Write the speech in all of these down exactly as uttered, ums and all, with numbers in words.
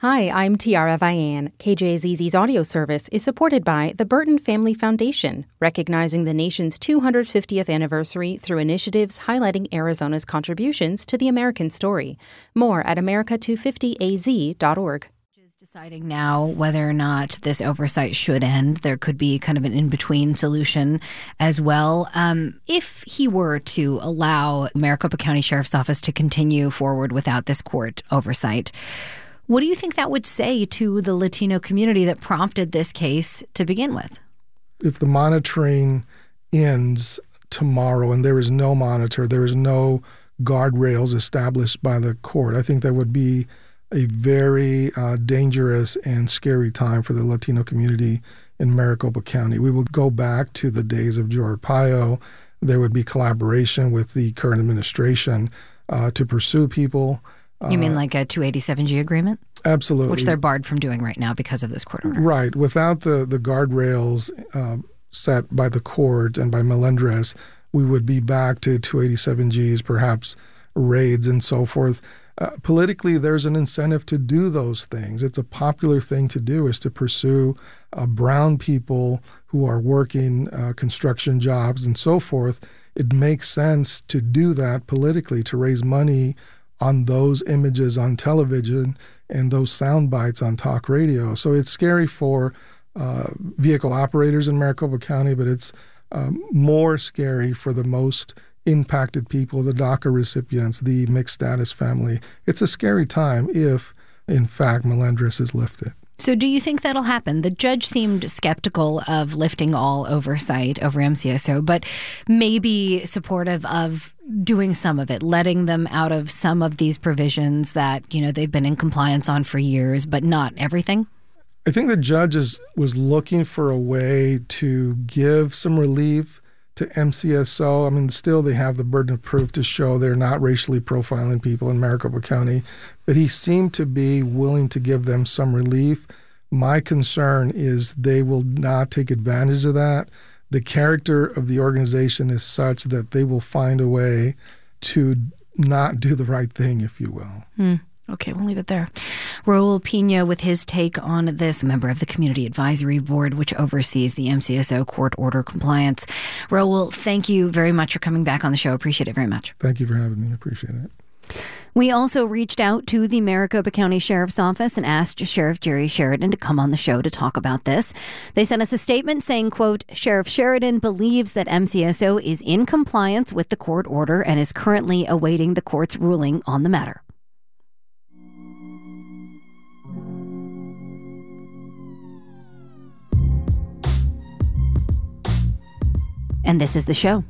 Hi, I'm Tiara Vian. K J Z Z's audio service is supported by the Burton Family Foundation, recognizing the nation's two hundred fiftieth anniversary through initiatives highlighting Arizona's contributions to the American story. More at america two fifty a z dot org. Deciding now whether or not this oversight should end. There could be kind of an in-between solution as well. Um, if he were to allow Maricopa County Sheriff's Office to continue forward without this court oversight, what do you think that would say to the Latino community that prompted this case to begin with? If the monitoring ends tomorrow and there is no monitor, there is no guardrails established by the court, I think that would be a very uh, dangerous and scary time for the Latino community in Maricopa County. We will go back to the days of Joe Arpaio. There would be collaboration with the current administration uh, to pursue people. You mean like a two eighty-seven G agreement? Absolutely. Which they're barred from doing right now because of this court order. Right. Without the, the guardrails uh, set by the court and by Melendrez, we would be back to two eighty-seven Gs, perhaps raids and so forth. Uh, politically, there's an incentive to do those things. It's a popular thing to do, is to pursue uh, brown people who are working uh, construction jobs and so forth. It makes sense to do that politically, to raise money on those images on television and those sound bites on talk radio. So it's scary for uh, vehicle operators in Maricopa County, but it's um, more scary for the most impacted people, the DACA recipients, the mixed status family. It's a scary time if, in fact, Melendrez is lifted. So do you think that'll happen? The judge seemed skeptical of lifting all oversight over M C S O, but maybe supportive of doing some of it, letting them out of some of these provisions that, you know, they've been in compliance on for years, but not everything? I think the judge is, was looking for a way to give some relief to M C S O. I mean, still they have the burden of proof to show they're not racially profiling people in Maricopa County, but he seemed to be willing to give them some relief. My concern is they will not take advantage of that. The character of the organization is such that they will find a way to not do the right thing, if you will. Hmm. Okay, we'll leave it there. Raul Pina with his take on this, member of the Community Advisory Board, which oversees the M C S O court order compliance. Raul, thank you very much for coming back on the show. Appreciate it very much. Thank you for having me. Appreciate it. We also reached out to the Maricopa County Sheriff's Office and asked Sheriff Jerry Sheridan to come on the show to talk about this. They sent us a statement saying, quote, Sheriff Sheridan believes that M C S O is in compliance with the court order and is currently awaiting the court's ruling on the matter. And this is the show.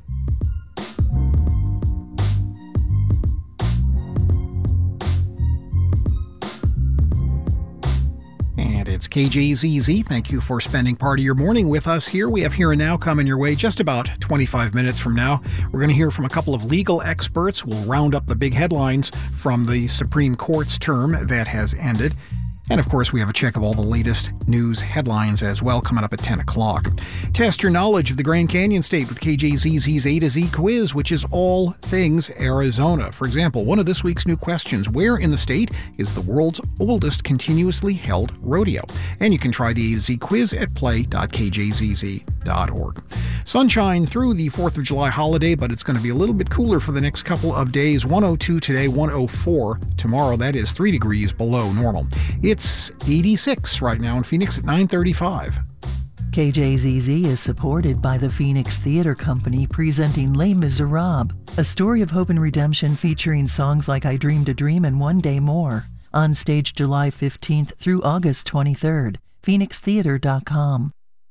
And it's K J Z Z. Thank you for spending part of your morning with us here. We have Here and Now coming your way just about twenty-five minutes from now. We're going to hear from a couple of legal experts. We'll round up the big headlines from the Supreme Court's term that has ended. And, of course, we have a check of all the latest news headlines as well coming up at ten o'clock. Test your knowledge of the Grand Canyon State with K J Z Z's A to Z quiz, which is all things Arizona. For example, one of this week's new questions, where in the state is the world's oldest continuously held rodeo? And you can try the A to Z quiz at play dot k j z z dot org. Sunshine through the fourth of July holiday, but it's going to be a little bit cooler for the next couple of days. one oh two today, one oh four tomorrow. That is three degrees below normal. It's eighty-six right now in Phoenix at nine thirty-five. K J Z Z is supported by the Phoenix Theater Company presenting Les Miserables, a story of hope and redemption featuring songs like I Dreamed a Dream and One Day More. On stage July fifteenth through August twenty-third. phoenix theater dot com.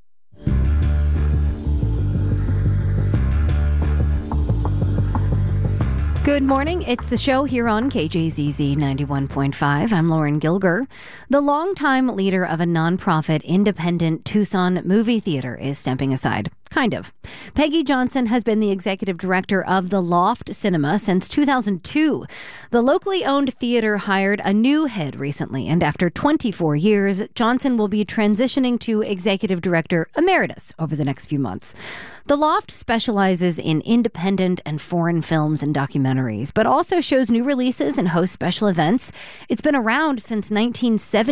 Good morning. It's the show here on K J Z Z ninety-one point five. I'm Lauren Gilger. The longtime leader of a nonprofit independent Tucson movie theater is stepping aside. Kind of. Peggy Johnson has been the executive director of the Loft Cinema since two thousand two. The locally owned theater hired a new head recently, and after twenty-four years, Johnson will be transitioning to executive director emeritus over the next few months. The Loft specializes in independent and foreign films and documentaries, but also shows new releases and hosts special events. It's been around since nineteen seventy.